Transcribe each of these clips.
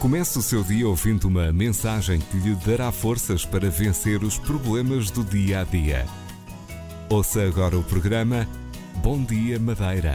Comece o seu dia ouvindo uma mensagem que lhe dará forças para vencer os problemas do dia a dia. Ouça agora o programa Bom Dia Madeira.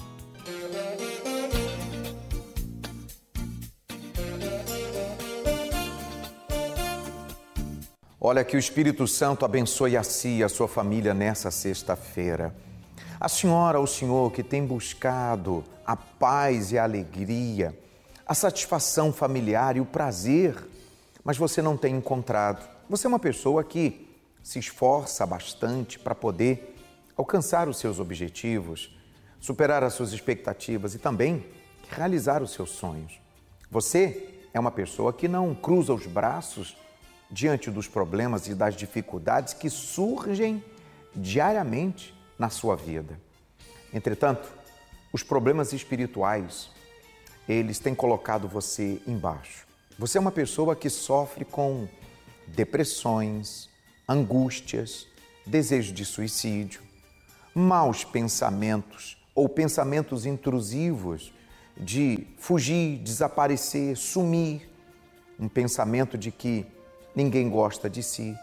Olha, que o Espírito Santo abençoe a si e a sua família nessa sexta-feira. A senhora, o senhor que tem buscado a paz e a alegria, a satisfação familiar e o prazer, mas você não tem encontrado. Você é uma pessoa que se esforça bastante para poder alcançar os seus objetivos, superar as suas expectativas e também realizar os seus sonhos. Você é uma pessoa que não cruza os braços diante dos problemas e das dificuldades que surgem diariamente na sua vida. Entretanto, os problemas espirituais, eles têm colocado você embaixo. Você é uma pessoa que sofre com depressões, angústias, desejo de suicídio, maus pensamentos ou pensamentos intrusivos de fugir, desaparecer, sumir, um pensamento de que ninguém gosta de si.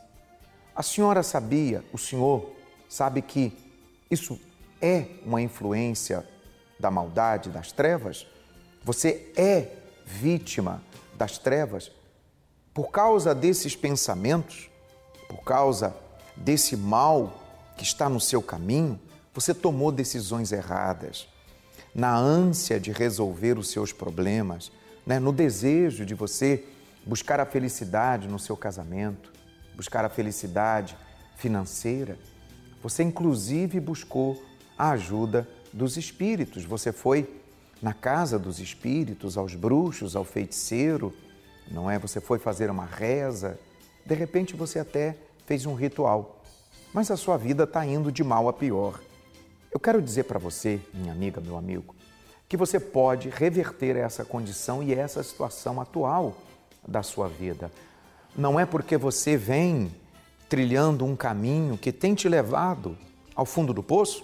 A senhora sabia, o senhor sabe que isso é uma influência da maldade, das trevas? Você é vítima das trevas por causa desses pensamentos, por causa desse mal que está no seu caminho. Você tomou decisões erradas. Na ânsia de resolver os seus problemas, no desejo de você buscar a felicidade no seu casamento, buscar a felicidade financeira, você inclusive buscou a ajuda dos espíritos. Você foi na casa dos espíritos, aos bruxos, ao feiticeiro, não é? Você foi fazer uma reza, de repente você até fez um ritual, mas a sua vida está indo de mal a pior. Eu quero dizer para você, minha amiga, meu amigo, que você pode reverter essa condição e essa situação atual da sua vida. Não é porque você vem trilhando um caminho que tem te levado ao fundo do poço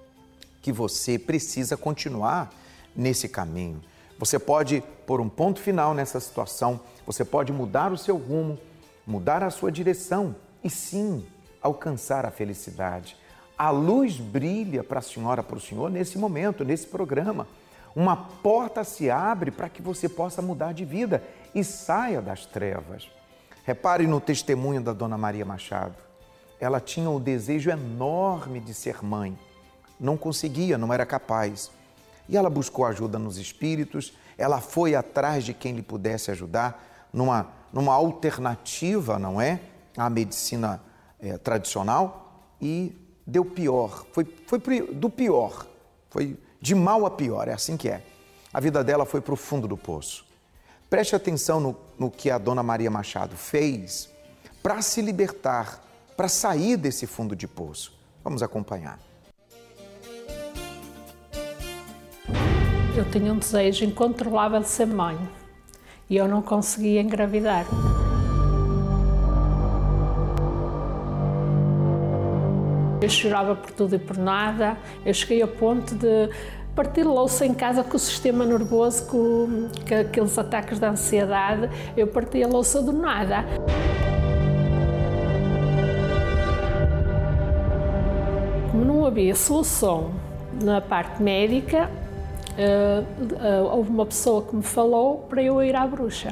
que você precisa continuar nesse caminho. Você pode pôr um ponto final nessa situação, você pode mudar o seu rumo, mudar a sua direção e sim alcançar a felicidade. A luz brilha para a senhora, para o senhor nesse momento, nesse programa. Uma porta se abre para que você possa mudar de vida e saia das trevas. Repare no testemunho da Dona Maria Machado. Ela tinha o desejo enorme de ser mãe. Não conseguia, não era capaz. E ela buscou ajuda nos espíritos, ela foi atrás de quem lhe pudesse ajudar numa alternativa, não é? À medicina tradicional e deu pior. Foi do pior, foi de mal a pior, é assim que é. A vida dela foi para o fundo do poço. Preste atenção no que a Dona Maria Machado fez para se libertar, para sair desse fundo de poço. Vamos acompanhar. Eu tinha um desejo incontrolável de ser mãe e eu não conseguia engravidar. Eu chorava por tudo e por nada. Eu cheguei ao ponto de partir louça em casa com o sistema nervoso, com aqueles ataques de ansiedade. Eu partia louça do nada. Como não havia solução na parte médica, houve uma pessoa que me falou para eu ir à bruxa.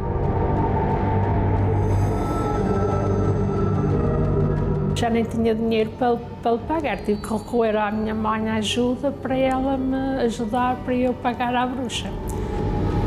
Já nem tinha dinheiro para lhe pagar, tive que recorrer à minha mãe à ajuda para ela me ajudar para eu pagar à bruxa.